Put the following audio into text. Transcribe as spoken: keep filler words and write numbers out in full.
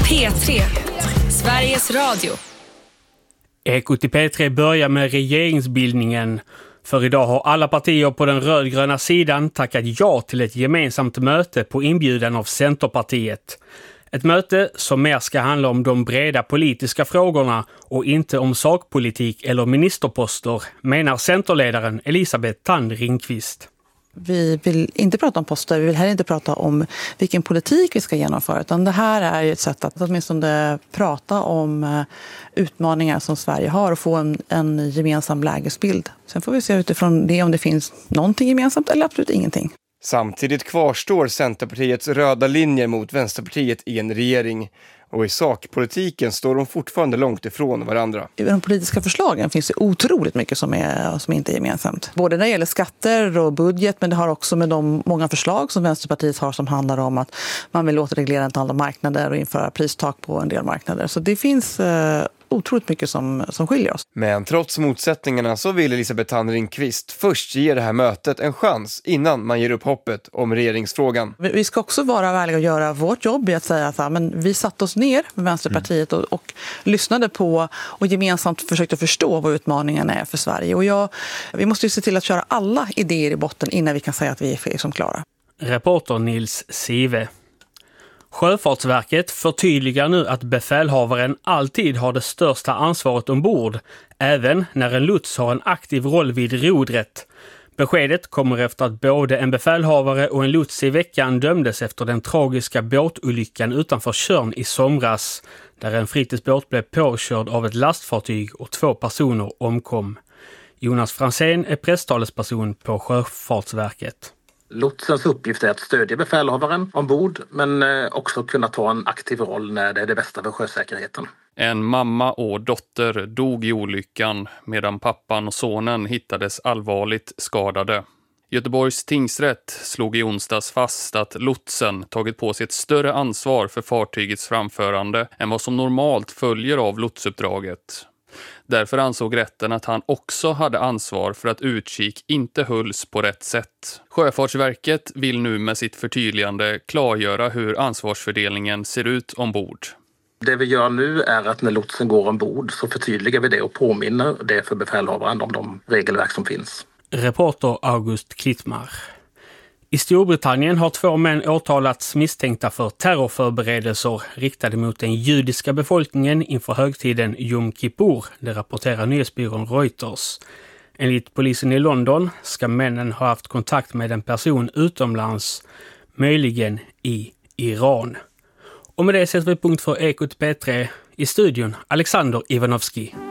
P tre, Sveriges Radio. Ekot i P tre börjar med regeringsbildningen. För idag har alla partier på den rödgröna sidan tackat ja till ett gemensamt möte på inbjudan av Centerpartiet. Ett möte som mer ska handla om de breda politiska frågorna och inte om sakpolitik eller ministerposter, menar centerledaren Elisabeth Thand Ringqvist. Vi vill inte prata om poster, vi vill heller inte prata om vilken politik vi ska genomföra, utan det här är ett sätt att åtminstone prata om utmaningar som Sverige har och få en, en gemensam lägesbild. Sen får vi se utifrån det om det finns någonting gemensamt eller absolut ingenting. Samtidigt kvarstår Centerpartiets röda linjer mot Vänsterpartiet i en regering. Och i sakpolitiken står de fortfarande långt ifrån varandra. I de politiska förslagen finns det otroligt mycket som, är, som inte är gemensamt. Både när det gäller skatter och budget, men det har också med de många förslag som Vänsterpartiet har som handlar om att man vill återreglera ett antal marknader och införa pristak på en del marknader. Så det finns eh, otroligt mycket som, som skiljer oss. Men trots motsättningarna så vill Elisabeth Thand Ringqvist först ge det här mötet en chans innan man ger upp hoppet om regeringsfrågan. Vi ska också vara ärliga och göra vårt jobb i att säga att men vi satt oss ner med Vänsterpartiet och, och lyssnade på och gemensamt försökte förstå vad utmaningarna är för Sverige. Och jag, vi måste ju se till att köra alla idéer i botten innan vi kan säga att vi är liksom klara. Reporter Nils Sive. Sjöfartsverket förtydligar nu att befälhavaren alltid har det största ansvaret ombord, även när en lots har en aktiv roll vid rodret. Beskedet kommer efter att både en befälhavare och en lots i veckan dömdes efter den tragiska båtolyckan utanför Tjörn i somras, där en fritidsbåt blev påkörd av ett lastfartyg och två personer omkom. Jonas Fransén är presstalesperson på Sjöfartsverket. Lotsens uppgift är att stödja befälhavaren ombord, men också kunna ta en aktiv roll när det är det bästa för sjösäkerheten. En mamma och dotter dog i olyckan medan pappan och sonen hittades allvarligt skadade. Göteborgs tingsrätt slog i onsdags fast att lotsen tagit på sig ett större ansvar för fartygets framförande än vad som normalt följer av lotsuppdraget. Därför ansåg rätten att han också hade ansvar för att utkik inte hölls på rätt sätt. Sjöfartsverket vill nu med sitt förtydligande klargöra hur ansvarsfördelningen ser ut ombord. Det vi gör nu är att när lotsen går ombord så förtydligar vi det och påminner det för befälhavaren om de regelverk som finns. Reporter August Klittmar. I Storbritannien har två män åtalats misstänkta för terrorförberedelser riktade mot den judiska befolkningen inför högtiden Yom Kippur, det rapporterar nyhetsbyrån Reuters. Enligt polisen i London ska männen ha haft kontakt med en person utomlands, möjligen i Iran. Och med det sätter vi punkt för Ekot P tre. I studion Alexander Ivanovski.